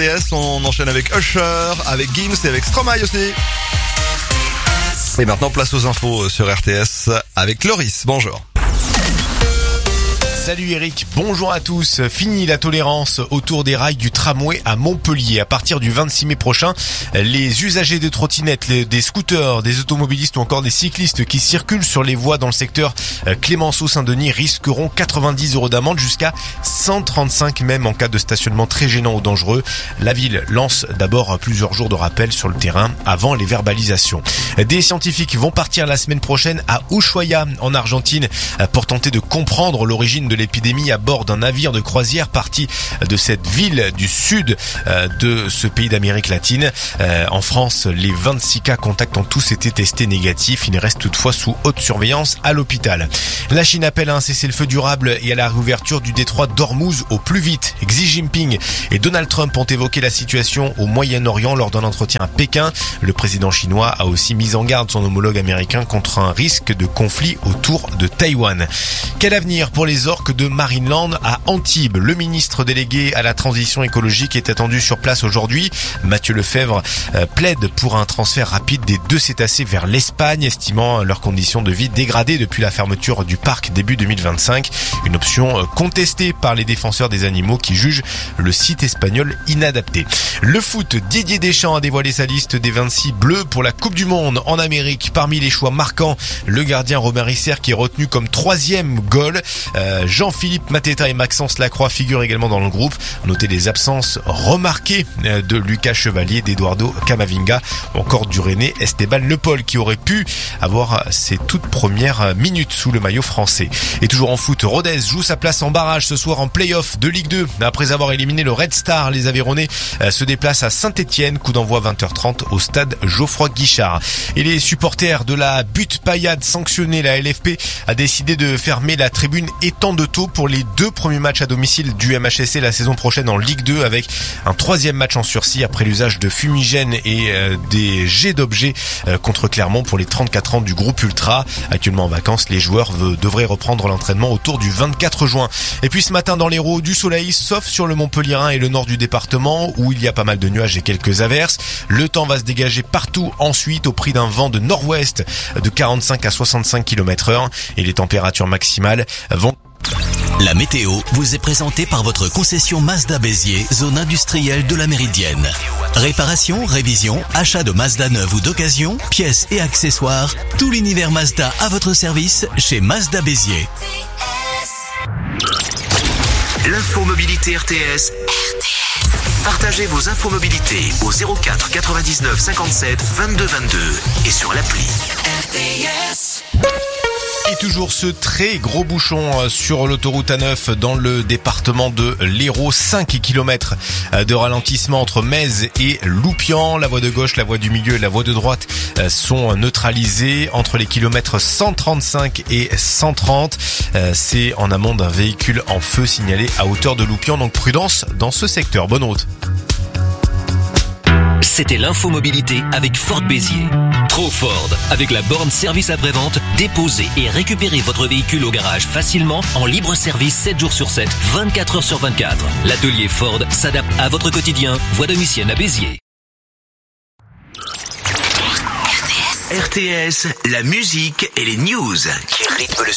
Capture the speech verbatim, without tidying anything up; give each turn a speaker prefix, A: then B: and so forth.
A: S. On enchaîne avec Usher, avec Gims et avec Stromae aussi. Et maintenant, place aux infos sur R T S avec Loris. Bonjour.
B: Salut Eric, bonjour à tous. Fini la tolérance autour des rails du tramway à Montpellier. À partir du vingt-six mai prochain, les usagers des trottinettes, les, des scooters, des automobilistes ou encore des cyclistes qui circulent sur les voies dans le secteur Clémenceau-Saint-Denis risqueront quatre-vingt-dix euros d'amende jusqu'à cent trente-cinq même en cas de stationnement très gênant ou dangereux. La ville lance d'abord plusieurs jours de rappel sur le terrain avant les verbalisations. Des scientifiques vont partir la semaine prochaine à Ushuaia en Argentine pour tenter de comprendre l'origine de l'épidémie à bord d'un navire de croisière parti de cette ville du sud de ce pays d'Amérique latine. En France, les vingt-six cas contacts ont tous été testés négatifs. Ils restent toutefois sous haute surveillance à l'hôpital. La Chine appelle à un cessez-le-feu durable et à la réouverture du détroit d'Ormuz au plus vite. Xi Jinping et Donald Trump ont évoqué la situation au Moyen-Orient lors d'un entretien à Pékin. Le président chinois a aussi mis en garde son homologue américain contre un risque de conflit autour de Taïwan. Quel avenir pour les orques de Marineland à Antibes? Le ministre délégué à la transition écologique est attendu sur place aujourd'hui. Mathieu Lefebvre euh, plaide pour un transfert rapide des deux cétacés vers l'Espagne, estimant leurs conditions de vie dégradées depuis la fermeture du parc début deux mille vingt-cinq. Une option contestée par les défenseurs des animaux qui jugent le site espagnol inadapté. Le foot, Didier Deschamps a dévoilé sa liste des vingt-six bleus pour la Coupe du Monde en Amérique. Parmi les choix marquants, le gardien Romain Risser qui est retenu comme troisième goal. Euh, Jean-Philippe Mateta et Maxence Lacroix figurent également dans le groupe. Notez les absences remarquées de Lucas Chevalier, d'Eduardo Camavinga ou encore du Rennais Esteban Le Paul qui aurait pu avoir ses toutes premières minutes sous le maillot français. Et toujours en foot, Rodez joue sa place en barrage ce soir en play-off de Ligue deux. Après avoir éliminé le Red Star, les Aveyronnais se déplacent à Saint-Etienne, coup d'envoi vingt heures trente au stade Geoffroy Guichard. Et les supporters de la Butte Payade sanctionnés, la L F P a décidé de fermer la tribune Étang de Thau pour les deux premiers matchs à domicile du M H S C la saison prochaine en Ligue deux avec un troisième match en sursis après l'usage de fumigènes et euh, des jets d'objets euh, contre Clermont pour les trente-quatre ans du groupe Ultra. Actuellement en vacances, les joueurs veut, devraient reprendre l'entraînement autour du vingt-quatre juin. Et puis ce matin dans l'Hérault, du soleil, sauf sur le Montpellierin et le nord du département où il y a pas mal de nuages et quelques averses. Le temps va se dégager partout ensuite au prix d'un vent de nord-ouest de quarante-cinq à soixante-cinq kilomètres heure et les températures maximales vont...
C: La météo vous est présentée par votre concession Mazda Béziers, zone industrielle de la Méridienne. Réparation, révision, achat de Mazda neuve ou d'occasion, pièces et accessoires, tout l'univers Mazda à votre service chez Mazda Béziers.
D: L'infomobilité R T S. Partagez vos infomobilités au zéro quatre quatre-vingt-dix-neuf cinquante-sept vingt-deux vingt-deux et sur l'appli R T S.
B: Et toujours ce très gros bouchon sur l'autoroute A neuf dans le département de l'Hérault. cinq kilomètres de ralentissement entre Metz et Loupian. La voie de gauche, la voie du milieu et la voie de droite sont neutralisées entre les kilomètres cent trente-cinq et cent trente. C'est en amont d'un véhicule en feu signalé à hauteur de Loupian. Donc prudence dans ce secteur. Bonne route.
C: C'était l'infomobilité avec Ford Béziers. Trop Ford. Avec la borne service après-vente, déposez et récupérez votre véhicule au garage facilement en libre service sept jours sur sept, vingt-quatre heures sur vingt-quatre. L'atelier Ford s'adapte à votre quotidien. Voie domicienne à Béziers.
D: R T S, la musique et les news qui rythment le